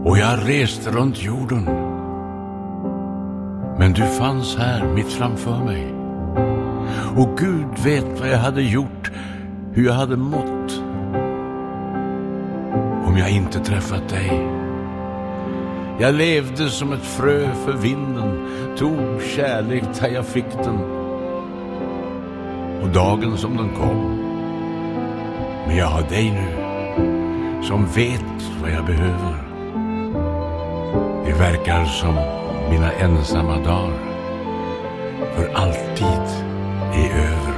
Och jag reste runt jorden. Men du fanns här mitt framför mig. Och Gud vet vad jag hade gjort, hur jag hade mått, om jag inte träffat dig. Jag levde som ett frö för vinden, tog kärlek där jag fick den. Och dagen som den kom. Men jag har dig nu, som vet vad jag behöver. Det verkar som mina ensamma dagar för alltid är över.